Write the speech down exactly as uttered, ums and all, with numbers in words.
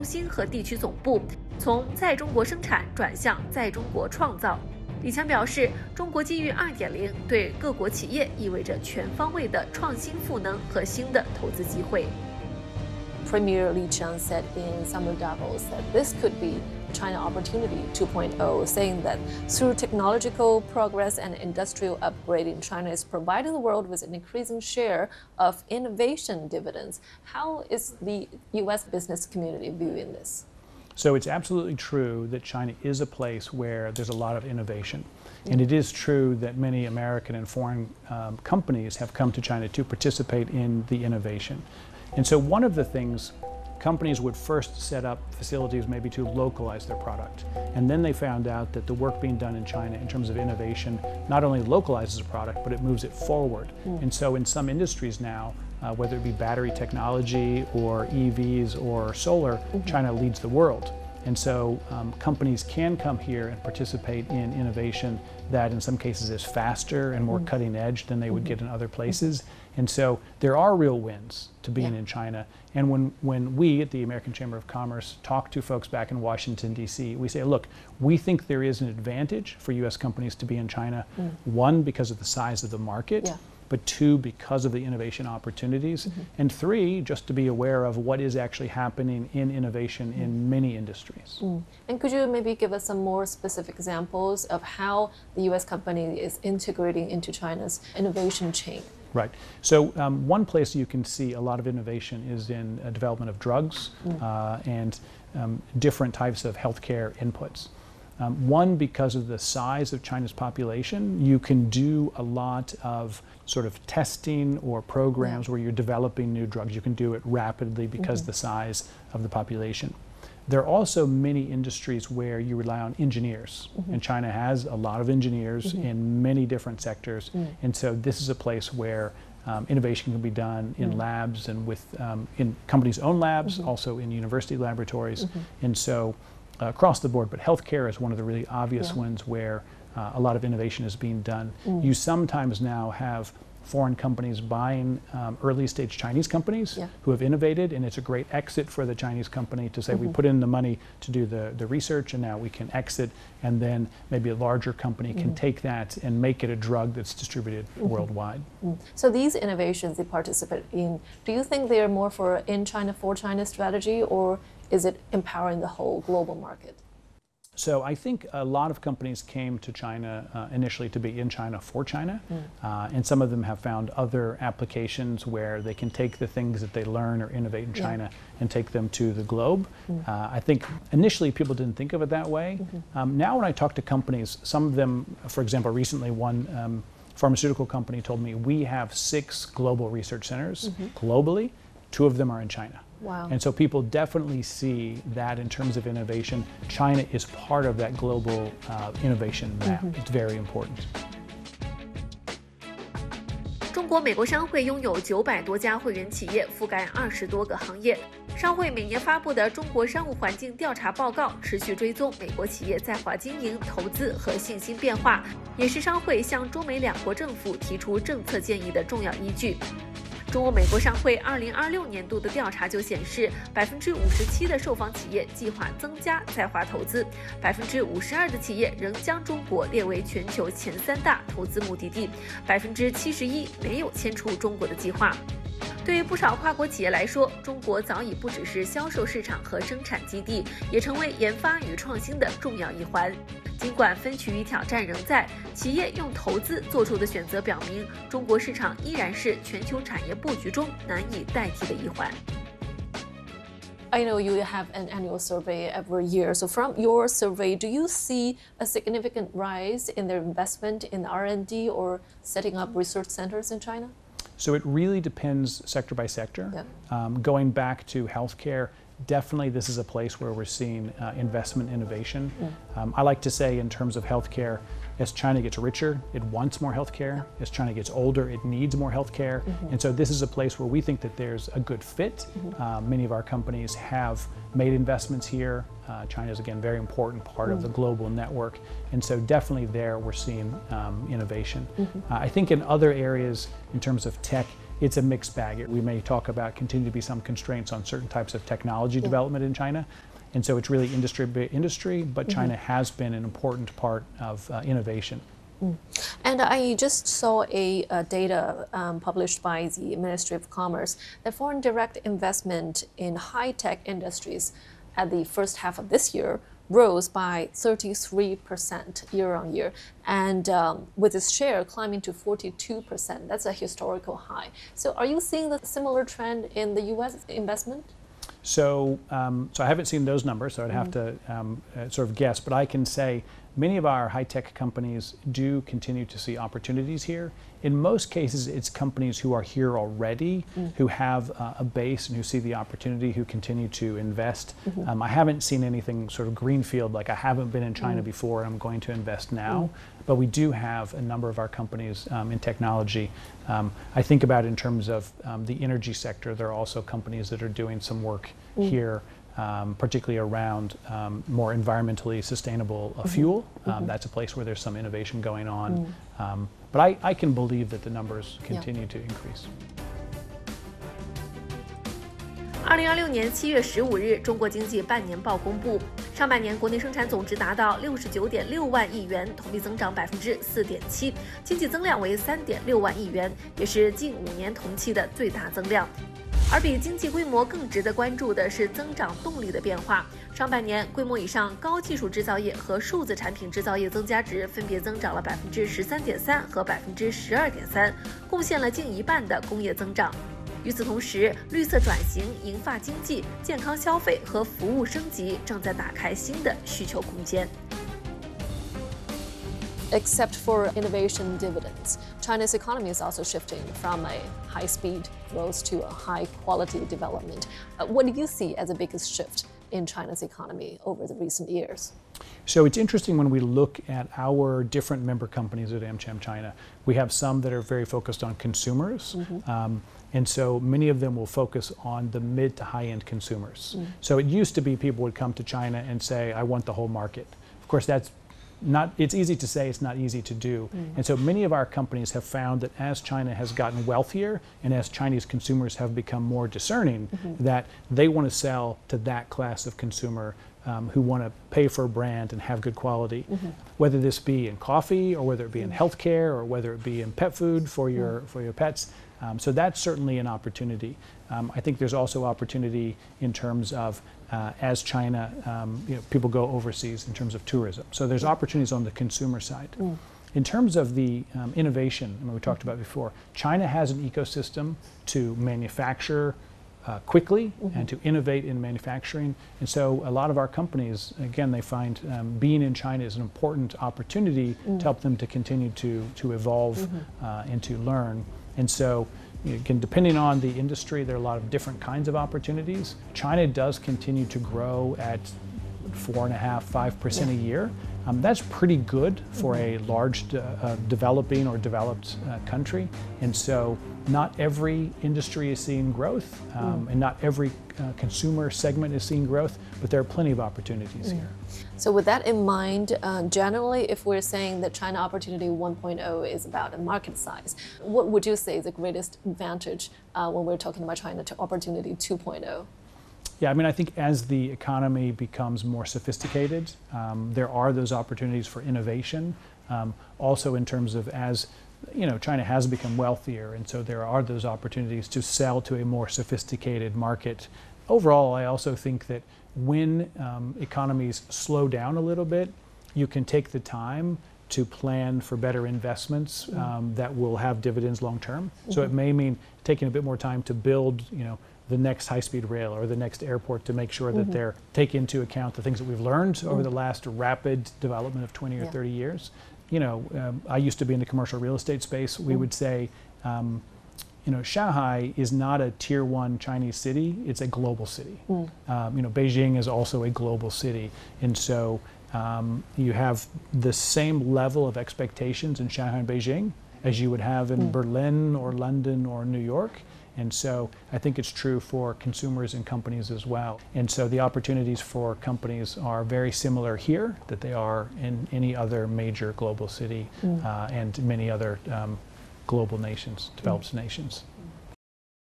心和地区总部，从在中国生产转向在中国创造。李强表示，中国机遇 二点零 对各国企业意味着全方位的创新赋能和新的投资机会。 Premier Li Qiang said in Summer Davos that this could be China Opportunity two point oh, saying that through technological progress and industrial upgrading, China is providing the world with an increasing share of innovation dividends. How is the U S business community viewing this? So it's absolutely true that China is a place where there's a lot of innovation. And it is true that many American and foreign um, companies have come to China to participate in the innovation. And so one of the things, companies would first set up facilities maybe to localize their product. And then they found out that the work being done in China in terms of innovation not only localizes a product, but it moves it forward. Mm. And so in some industries now, uh, whether it be battery technology or E Vs or solar, mm-hmm. China leads the world. And so um, companies can come here and participate in innovation that in some cases is faster and more mm-hmm. cutting edge than they would mm-hmm. get in other places. Mm-hmm. And so there are real wins to being yeah. in China. And when, when we at the American Chamber of Commerce talk to folks back in Washington, D C, we say, look, we think there is an advantage for U S companies to be in China. Mm. One, because of the size of the market. Yeah. But two, because of the innovation opportunities, mm-hmm. and three, just to be aware of what is actually happening in innovation mm. in many industries. Mm. And could you maybe give us some more specific examples of how the U S company is integrating into China's innovation chain? Right. So um, one place you can see a lot of innovation is in uh, development of drugs mm. uh, and um, different types of healthcare inputs. Um, one, because of the size of China's population, you can do a lot of sort of testing or programs yeah. where you're developing new drugs. You can do it rapidly because mm-hmm. of the size of the population. There are also many industries where you rely on engineers, mm-hmm. and China has a lot of engineers mm-hmm. in many different sectors, mm. and so this is a place where um, innovation can be done in mm. labs and with um, in companies' own labs, mm-hmm. also in university laboratories, mm-hmm. and so uh, across the board. But healthcare is one of the really obvious yeah. ones where uh, a lot of innovation is being done. Mm. You sometimes now have foreign companies buying um, early stage Chinese companies yeah. who have innovated, and it's a great exit for the Chinese company to say mm-hmm. we put in the money to do the, the research and now we can exit, and then maybe a larger company can mm-hmm. take that and make it a drug that's distributed mm-hmm. worldwide. Mm. So these innovations they participate in, do you think they are more for in China for China strategy, or is it empowering the whole global market? So I think a lot of companies came to China uh, initially to be in China for China, mm. uh, and some of them have found other applications where they can take the things that they learn or innovate in China yeah. and take them to the globe. Mm. Uh, I think initially people didn't think of it that way. Mm-hmm. Um, now when I talk to companies, some of them, for example, recently one um, pharmaceutical company told me we have six global research centers mm-hmm. globally, two of them are in China. Wow. And so people definitely see that in terms of innovation, China is part of that global uh, innovation map. Mm-hmm. It's very important. 中国美国商会拥有九百多家会员企业，覆盖二十多个行业。商会每年发布的中国商务环境调查报告，持续追踪美国企业在华经营、投资和信心变化，也是商会向中美两国政府提出政策建议的重要依据。中国美国商会二零二六年度的调查就显示，百分之五十七的受访企业计划增加在华投资，百分之五十二的企业仍将中国列为全球前三大投资目的地，百分之七十一没有迁出中国的计划。对于不少跨国企业来说，中国早已不只是销售市场和生产基地，也成为研发与创新的重要一环。尽管分歧与挑战仍在，企业用投资做出的选择表明，中国市场依然是全球产业布局中难以代替的一环。 I know you have an annual survey every year. So from your survey, do you see a significant rise in their investment in R and D or setting up research centers in China? So it really depends sector by sector. Yeah. Um, going back to healthcare, definitely this is a place where we're seeing uh, investment innovation. Mm. Um, I like to say in terms of healthcare, as China gets richer, it wants more healthcare. Yeah. As China gets older, it needs more healthcare. Mm-hmm. And so this is a place where we think that there's a good fit. Mm-hmm. uh, many of our companies have made investments here. Uh, China is, again, a very important part mm. of the global network. And so definitely there we're seeing um, innovation. Mm-hmm. uh, I think in other areas, in terms of tech, it's a mixed bag. We may talk about continue to be some constraints on certain types of technology yeah. development in China. And so it's really industry by industry, but mm-hmm. China has been an important part of uh, innovation. Mm. And I just saw a uh, data um, published by the Ministry of Commerce that foreign direct investment in high-tech industries at the first half of this year rose by thirty-three percent year on year, and um, with its share climbing to forty-two percent. That's a historical high. So are you seeing the similar trend in the U S investment? So, um, so I haven't seen those numbers, so I'd have mm-hmm. to um, uh, sort of guess, but I can say many of our high-tech companies do continue to see opportunities here. In most cases, it's companies who are here already, mm. who have uh, a base and who see the opportunity, who continue to invest. Mm-hmm. Um, I haven't seen anything sort of greenfield, like I haven't been in China mm. before and I'm going to invest now. Mm. But we do have a number of our companies um, in technology. Um, I think about in terms of um, the energy sector, there are also companies that are doing some work mm. here. Um, particularly around um, more environmentally sustainable uh, fuel. Mm-hmm. Um, mm-hmm. That's a place where there's some innovation going on. Mm. Um, but I, I can believe that the numbers continue yeah. to increase. 二零二六年七月十五日，中国经济半年报公布，上半年国内生产总值达到六十九点六万亿元，同比增长百分之四点七，经济增量为三点六万亿元，也是近五年同期的最大增量。而比经济规模更值得关注的是增长动力的变化。上半年，规模以上高技术制造业和数字产品制造业增加值分别增长了百分之十三点三和百分之十二点三，贡献了近一半的工业增长。与此同时，绿色转型、银发经济、健康消费和服务升级正在打开新的需求空间。 Except for innovation dividends, China's economy is also shifting from a high-speed growth to a high-quality development. Uh, what do you see as the biggest shift in China's economy over the recent years? So it's interesting when we look at our different member companies at AmCham China. We have some that are very focused on consumers. Mm-hmm. um, And so many of them will focus on the mid to high-end consumers. Mm. So it used to be people would come to China and say, I want the whole market. Of course, that's not, it's easy to say, it's not easy to do. Mm. And so many of our companies have found that as China has gotten wealthier and as Chinese consumers have become more discerning, mm-hmm. that they want to sell to that class of consumer um, who want to pay for a brand and have good quality. Mm-hmm. Whether this be in coffee or whether it be in healthcare or whether it be in pet food for your, mm. for your pets. Um, so that's certainly an opportunity. Um, I think there's also opportunity in terms of uh, as China, um, you know, people go overseas in terms of tourism. So there's opportunities on the consumer side. Mm. In terms of the um, innovation, I mean, we talked about before, China has an ecosystem to manufacture uh, quickly mm-hmm. and to innovate in manufacturing. And so a lot of our companies, again, they find um, being in China is an important opportunity mm. to help them to continue to, to evolve mm-hmm. uh, and to learn. And so, again, depending on the industry, there are a lot of different kinds of opportunities. China does continue to grow at four and a half, five percent a year. Um, that's pretty good for mm-hmm. a large de uh, developing or developed uh, country. And so not every industry is seeing growth um, mm. and not every uh, consumer segment is seeing growth, but there are plenty of opportunities mm. here. So with that in mind, uh, generally, if we're saying that China Opportunity one point oh is about a market size, what would you say is the greatest advantage uh, when we're talking about China to Opportunity two point oh? Yeah, I mean, I think as the economy becomes more sophisticated, um, there are those opportunities for innovation. Um, also in terms of as, you know, China has become wealthier, and so there are those opportunities to sell to a more sophisticated market. Overall, I also think that when um, economies slow down a little bit, you can take the time to plan for better investments um, mm-hmm. that will have dividends long term. Mm-hmm. So it may mean taking a bit more time to build, you know, the next high-speed rail or the next airport to make sure that mm-hmm. they're take into account the things that we've learned mm-hmm. over the last rapid development of twenty or yeah. thirty years. You know, um, I used to be in the commercial real estate space. We mm-hmm. would say, um, you know, Shanghai is not a tier one Chinese city, it's a global city. Mm. Um, you know, Beijing is also a global city. And so um, you have the same level of expectations in Shanghai and Beijing as you would have in mm. Berlin or London or New York. And so I think it's true for consumers and companies as well. And so the opportunities for companies are very similar here that they are in any other major global city mm. uh, and many other um, global nations, developed mm. nations.